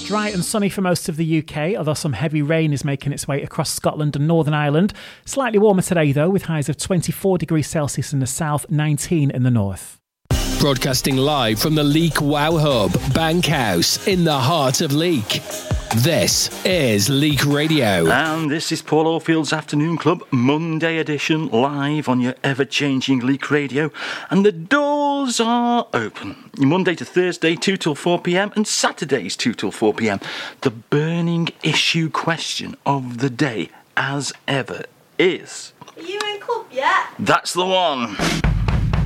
Dry and sunny for most of the UK, although some heavy rain is making its way across Scotland and Northern Ireland. Slightly warmer today, though, with highs of 24 degrees Celsius in the south, 19 in the north. Broadcasting live from the Leek Wow Hub, Bankhouse, in the heart of Leek. This is Leek Radio. And this is Paul Oldfield's Afternoon Club, Monday edition, live on your ever-changing Leek Radio. And the doors are open. Monday to Thursday, 2 till 4 p.m, and Saturdays, 2 till 4 p.m. The burning issue question of the day, as ever, is... Are you in club yet? That's the one.